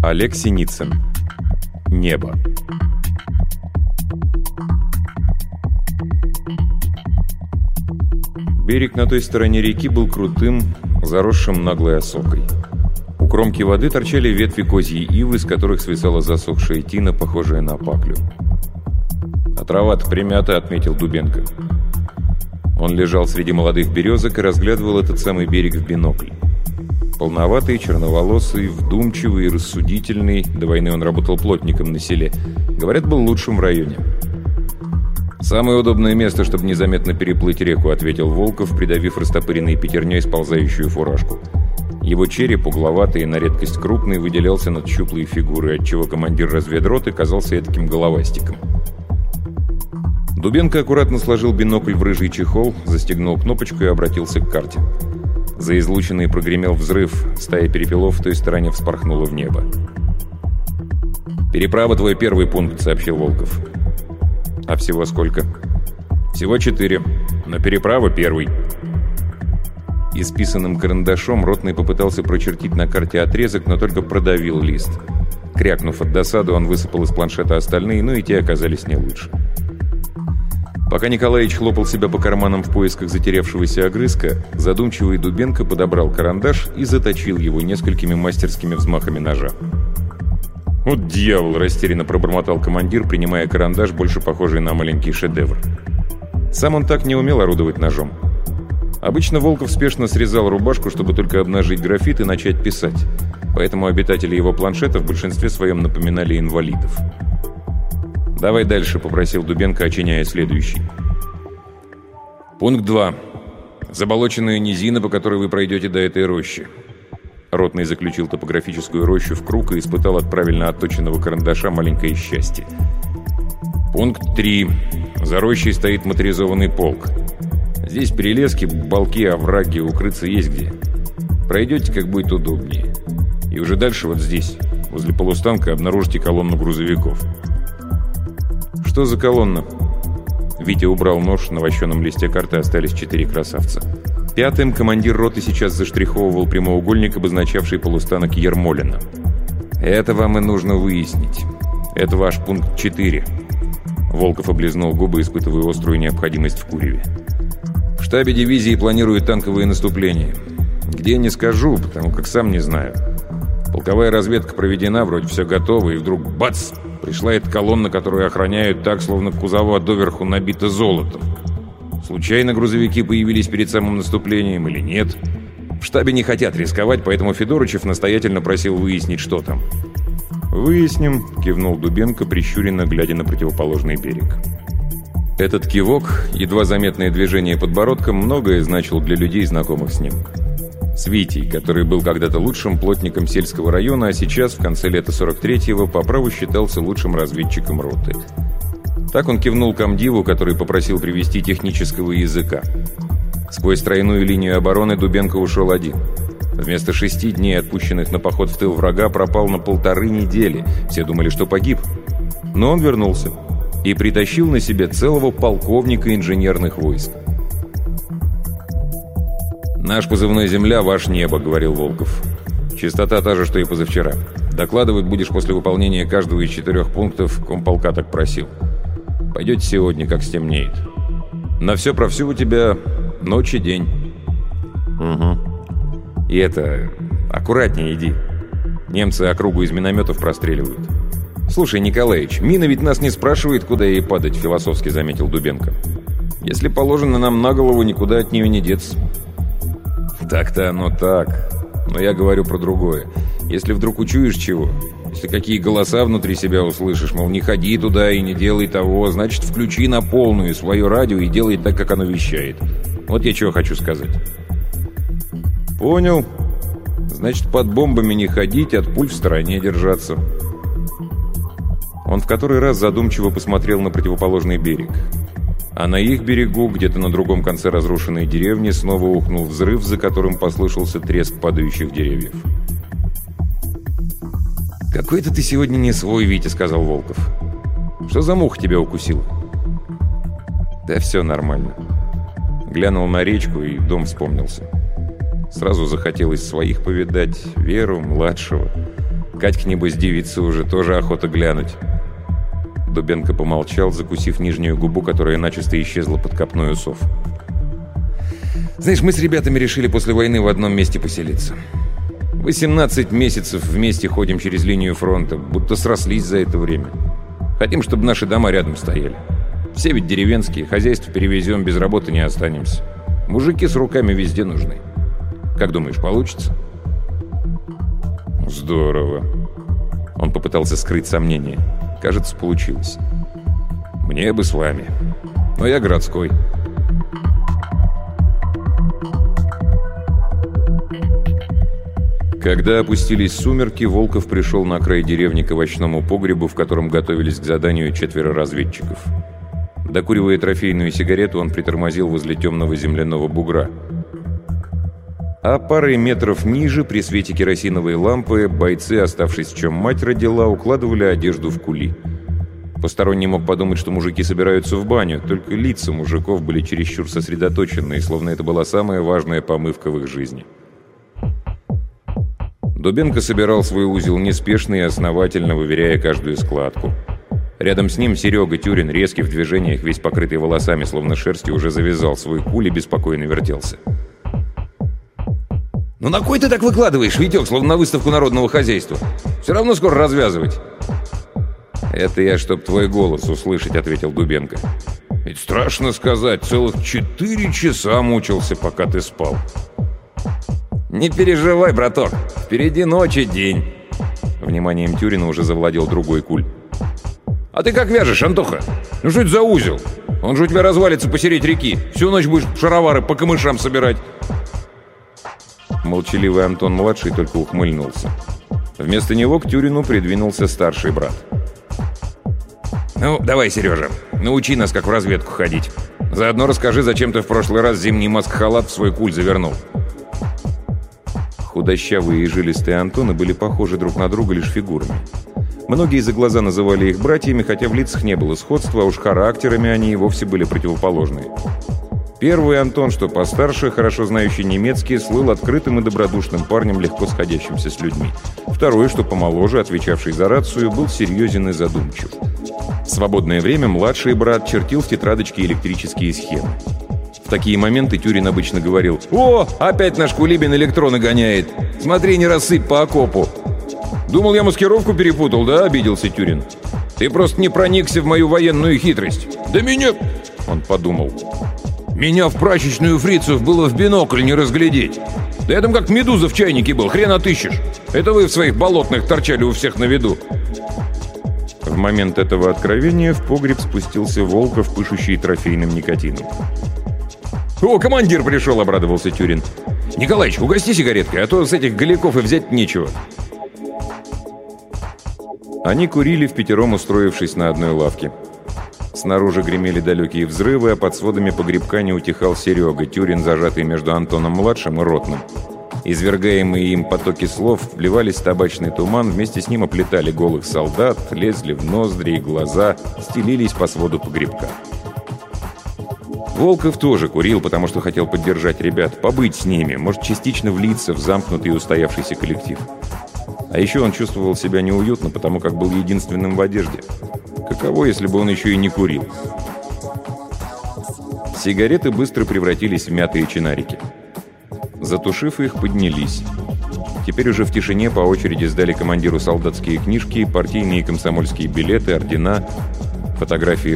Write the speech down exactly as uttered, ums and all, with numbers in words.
Олег Синицын. Небо. Берег на той стороне реки был крутым, заросшим наглой осокой. У кромки воды торчали ветви козьей ивы, с которых свисала засохшая тина, похожая на паклю. «А трава-то примята», — отметил Дубенко. Он лежал среди молодых березок и разглядывал этот самый берег в бинокль. Полноватый, черноволосый, вдумчивый и рассудительный. До войны он работал плотником на селе. Говорят, был лучшим в районе. «Самое удобное место, чтобы незаметно переплыть реку», — ответил Волков, придавив растопыренной пятерней сползающую фуражку. Его череп, угловатый и на редкость крупный, выделялся над щуплой фигурой, отчего командир разведроты казался этаким головастиком. Дубенко аккуратно сложил бинокль в рыжий чехол, застегнул кнопочку и обратился к карте. За излучиной прогремел взрыв, стая перепелов в той стороне вспорхнула в небо. «Переправа твой первый пункт», — сообщил Волков. «А всего сколько?» «Всего четыре, но переправа первый». Исписанным карандашом Ротный попытался прочертить на карте отрезок, но только продавил лист. Крякнув от досады, он высыпал из планшета остальные, но и те оказались не лучше. Пока Николаич хлопал себя по карманам в поисках затерявшегося огрызка, задумчивый Дубенко подобрал карандаш и заточил его несколькими мастерскими взмахами ножа. «Вот дьявол!» – растерянно пробормотал командир, принимая карандаш, больше похожий на маленький шедевр. Сам он так не умел орудовать ножом. Обычно Волков спешно срезал рубашку, чтобы только обнажить графит и начать писать. Поэтому обитатели его планшета в большинстве своем напоминали инвалидов. «Давай дальше», — попросил Дубенко, очиняя следующий. «Пункт два. Заболоченная низина, по которой вы пройдете до этой рощи». Ротный заключил топографическую рощу в круг и испытал от правильно отточенного карандаша маленькое счастье. «Пункт три. За рощей стоит моторизованный полк. Здесь перелески, балки, овраги, укрыться есть где. Пройдете, как будет удобнее. И уже дальше, вот здесь, возле полустанка, обнаружите колонну грузовиков». «Что за колонна?» Витя убрал нож, на вощеном листе карты остались четыре красавца. Пятым командир роты сейчас заштриховывал прямоугольник, обозначавший полустанок Ермолино. «Это вам и нужно выяснить. Это ваш пункт четыре». Волков облизнул губы, испытывая острую необходимость в куреве. «В штабе дивизии планируют танковые наступления. Где, не скажу, потому как сам не знаю. Полковая разведка проведена, вроде все готово, и вдруг бац! Пришла эта колонна, которую охраняют так, словно кузова доверху набита золотом. Случайно грузовики появились перед самым наступлением или нет? В штабе не хотят рисковать, поэтому Федорычев настоятельно просил выяснить, что там». «Выясним», — кивнул Дубенко, прищуренно глядя на противоположный берег. Этот кивок, едва заметное движение подбородком, многое значил для людей, знакомых с ним. С Витей, который был когда-то лучшим плотником сельского района, а сейчас, в конце лета сорок третьего, по праву считался лучшим разведчиком роты. Так он кивнул комдиву, который попросил привести технического языка. Сквозь тройную линию обороны Дубенко ушел один. Вместо шести дней, отпущенных на поход в тыл врага, пропал на полторы недели. Все думали, что погиб. Но он вернулся и притащил на себе целого полковника инженерных войск. «Наш позывной «Земля», ваш «Небо», — говорил Волков. «Частота та же, что и позавчера. Докладывать будешь после выполнения каждого из четырех пунктов, комполка так просил. Пойдете сегодня, как стемнеет. На все про все у тебя ночь и день». «Угу. И это... аккуратнее иди. Немцы округу из минометов простреливают». «Слушай, Николаич, мина ведь нас не спрашивает, куда ей падать», — философски заметил Дубенко. «Если положено нам на голову, никуда от нее не деться». «Так-то оно так. Но я говорю про другое. Если вдруг учуешь чего, если какие голоса внутри себя услышишь, мол, не ходи туда и не делай того, значит, включи на полную свое радио и делай так, как оно вещает. Вот я чего хочу сказать». «Понял. Значит, под бомбами не ходить, от пуль в стороне держаться». Он в который раз задумчиво посмотрел на противоположный берег. А на их берегу, где-то на другом конце разрушенной деревни, снова ухнул взрыв, за которым послышался треск падающих деревьев. «Какой-то ты сегодня не свой, Витя», — сказал Волков. «Что за муха тебя укусила?» «Да все нормально». Глянул на речку, и дом вспомнился. Сразу захотелось своих повидать, Веру, младшего. Катька, небось, девица уже, тоже охота глянуть». Дубенко помолчал, закусив нижнюю губу, которая начисто исчезла под копной усов. «Знаешь, мы с ребятами решили после войны в одном месте поселиться. восемнадцать месяцев вместе ходим через линию фронта, будто срослись за это время. Хотим, чтобы наши дома рядом стояли. Все ведь деревенские, хозяйство перевезем, без работы не останемся. Мужики с руками везде нужны. Как думаешь, получится?» «Здорово». Он попытался скрыть сомнения. Кажется, получилось. «Мне бы с вами. Но я городской». Когда опустились сумерки, Волков пришел на край деревни к овощному погребу, в котором готовились к заданию четверо разведчиков. Докуривая трофейную сигарету, он притормозил возле темного земляного бугра. А парой метров ниже, при свете керосиновой лампы, бойцы, оставшись в чем мать родила, укладывали одежду в кули. Посторонний мог подумать, что мужики собираются в баню, только лица мужиков были чересчур сосредоточенные, словно это была самая важная помывка в их жизни. Дубенко собирал свой узел неспешно и основательно, выверяя каждую складку. Рядом с ним Серега Тюрин, резкий в движениях, весь покрытый волосами, словно шерстью, уже завязал свой куль и беспокойно вертелся. «Ну на кой ты так выкладываешь, Витек, словно на выставку народного хозяйства? Все равно скоро развязывать». «Это я, чтоб твой голос услышать», — ответил Дубенко. «Ведь страшно сказать, целых четыре часа мучился, пока ты спал». «Не переживай, браток, впереди ночь и день». Вниманием Тюрина уже завладел другой куль. «А ты как вяжешь, Антоха? Ну что это за узел? Он же у тебя развалится посередь реки. Всю ночь будешь шаровары по камышам собирать». Молчаливый Антон-младший только ухмыльнулся. Вместо него к Тюрину придвинулся старший брат. «Ну, давай, Сережа, научи нас, как в разведку ходить. Заодно расскажи, зачем ты в прошлый раз зимний маск-халат в свой куль завернул». Худощавые и жилистые Антоны были похожи друг на друга лишь фигурами. Многие за глаза называли их братьями, хотя в лицах не было сходства, а уж характерами они и вовсе были противоположные. Первый Антон, что постарше, хорошо знающий немецкий, слыл открытым и добродушным парнем, легко сходящимся с людьми. Второй, что помоложе, отвечавший за рацию, был серьезен и задумчив. В свободное время младший брат чертил в тетрадочке электрические схемы. В такие моменты Тюрин обычно говорил: «О, опять наш Кулибин электроны гоняет! Смотри, не рассыпь по окопу!» «Думал, я маскировку перепутал, да?» — обиделся Тюрин. «Ты просто не проникся в мою военную хитрость!» «Да меня...» — он подумал. «Меня в прачечную фрицев было в бинокль не разглядеть! Да я там как медуза в чайнике был, хрен отыщешь! Это вы в своих болотных торчали у всех на виду!» В момент этого откровения в погреб спустился Волков, пышущий трофейным никотином. «О, командир пришел!» — обрадовался Тюрин. «Николаич, угости сигареткой, а то с этих голяков и взять нечего!» Они курили впятером, устроившись на одной лавке. Снаружи гремели далекие взрывы, а под сводами погребка не утихал Серега, Тюрин, зажатый между Антоном-младшим и Ротным. Извергаемые им потоки слов вливались в табачный туман, вместе с ним оплетали голых солдат, лезли в ноздри и глаза, стелились по своду погребка. Волков тоже курил, потому что хотел поддержать ребят, побыть с ними, может, частично влиться в замкнутый и устоявшийся коллектив. А еще он чувствовал себя неуютно, потому как был единственным в одежде. Каково, если бы он еще и не курил? Сигареты быстро превратились в мятые чинарики. Затушив их, поднялись. Теперь уже в тишине по очереди сдали командиру солдатские книжки, партийные и комсомольские билеты, ордена, фотографии